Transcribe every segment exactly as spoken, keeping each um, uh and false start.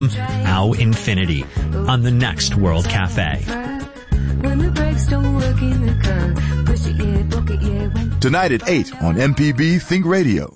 Now Infinity on the next World Cafe. Tonight at eight on M P B Think Radio.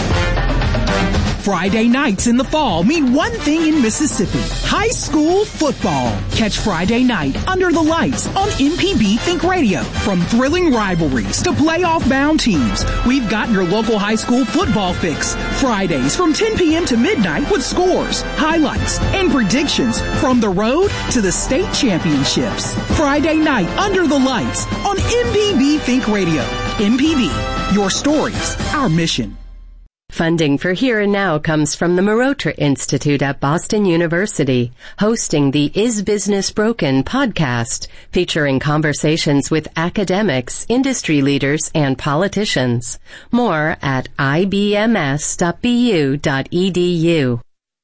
Friday nights in the fall mean one thing in Mississippi: high school football. Catch Friday night under the lights on M P B Think Radio. From thrilling rivalries to playoff-bound teams, we've got your local high school football fix. Fridays from ten p.m. to midnight with scores, highlights, and predictions from the road to the state championships. Friday night under the lights on M P B Think Radio. M P B, your stories, our mission. Funding for Here and Now comes from the Marotra Institute at Boston University, hosting the Is Business Broken podcast, featuring conversations with academics, industry leaders, and politicians. More at I B M S dot B U dot E D U.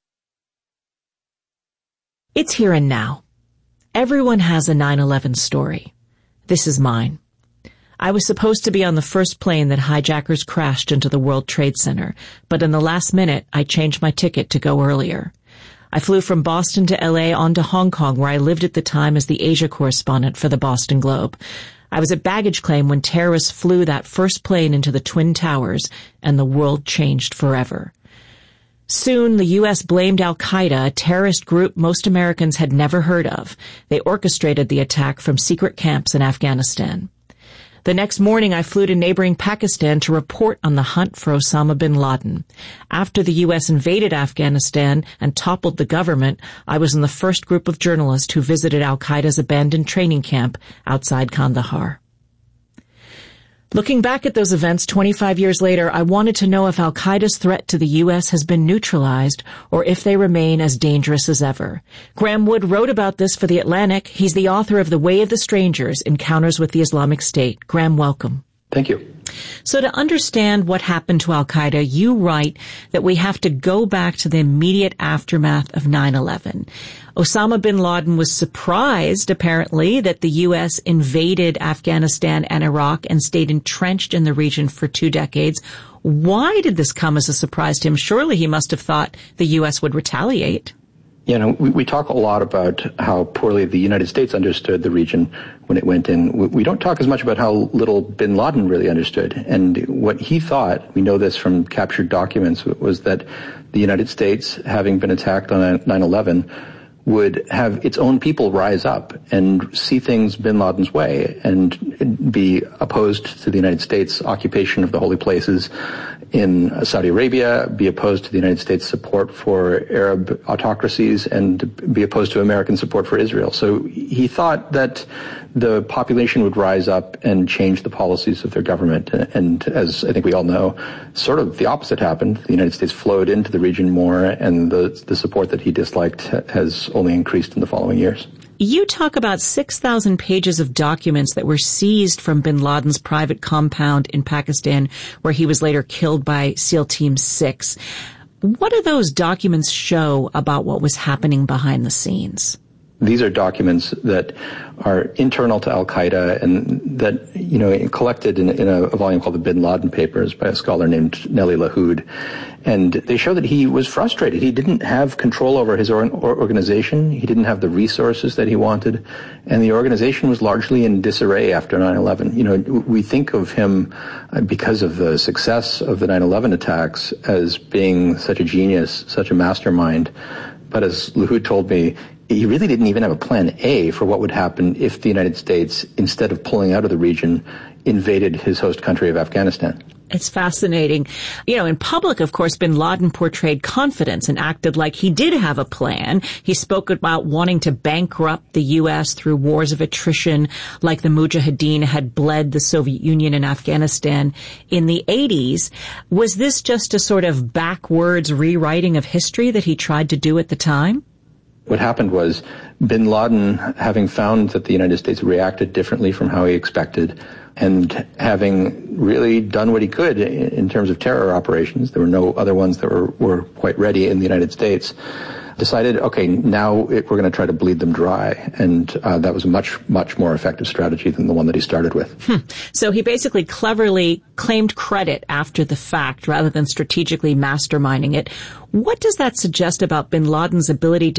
It's Here and Now. Everyone has a nine eleven story. This is mine. I was supposed to be on the first plane that hijackers crashed into the World Trade Center, but in the last minute, I changed my ticket to go earlier. I flew from Boston to L A on to Hong Kong, where I lived at the time as the Asia correspondent for the Boston Globe. I was at baggage claim when terrorists flew that first plane into the Twin Towers, and the world changed forever. Soon, the U S blamed Al-Qaeda, a terrorist group most Americans had never heard of. They orchestrated the attack from secret camps in Afghanistan. The next morning, I flew to neighboring Pakistan to report on the hunt for Osama bin Laden. After the U S invaded Afghanistan and toppled the government, I was in the first group of journalists who visited Al-Qaeda's abandoned training camp outside Kandahar. Looking back at those events twenty-five years later, I wanted to know if Al-Qaeda's threat to the U S has been neutralized or if they remain as dangerous as ever. Graham Wood wrote about this for The Atlantic. He's the author of The Way of the Strangers, Encounters with the Islamic State. Graham, welcome. Thank you. So to understand what happened to Al-Qaeda, you write that we have to go back to the immediate aftermath of nine eleven. Osama bin Laden was surprised, apparently, that the U S invaded Afghanistan and Iraq and stayed entrenched in the region for two decades. Why did this come as a surprise to him? Surely he must have thought the U S would retaliate. You know, we, we talk a lot about how poorly the United States understood the region when it went in. We, we don't talk as much about how little bin Laden really understood. And what he thought, we know this from captured documents, was that the United States, having been attacked on nine eleven, would have its own people rise up and see things bin Laden's way and be opposed to the United States' occupation of the holy places in Saudi Arabia, be opposed to the United States' support for Arab autocracies, and be opposed to American support for Israel. So he thought that the population would rise up and change the policies of their government. And as I think we all know, sort of the opposite happened. The United States flowed into the region more, and the, the support that he disliked has only increased in the following years. You talk about six thousand pages of documents that were seized from bin Laden's private compound in Pakistan, where he was later killed by SEAL Team six. What do those documents show about what was happening behind the scenes? These are documents that are internal to Al-Qaeda and that, you know, collected in, in a, a volume called the Bin Laden Papers by a scholar named Nelly Lahoud. And they show that he was frustrated. He didn't have control over his or, or organization. He didn't have the resources that he wanted. And the organization was largely in disarray after nine eleven. You know, we think of him, uh, because of the success of the nine eleven attacks, as being such a genius, such a mastermind. But as Lahoud told me, he really didn't even have a plan A for what would happen if the United States, instead of pulling out of the region, invaded his host country of Afghanistan. It's fascinating. You know, in public, of course, bin Laden portrayed confidence and acted like he did have a plan. He spoke about wanting to bankrupt the U S through wars of attrition, like the Mujahideen had bled the Soviet Union and Afghanistan in the eighties. Was this just a sort of backwards rewriting of history that he tried to do at the time? What happened was bin Laden, having found that the United States reacted differently from how he expected, and having really done what he could in terms of terror operations, there were no other ones that were, were quite ready in the United States, decided, okay, now it, we're going to try to bleed them dry. And uh, that was a much, much more effective strategy than the one that he started with. Hmm. So he basically cleverly claimed credit after the fact rather than strategically masterminding it. What does that suggest about bin Laden's ability to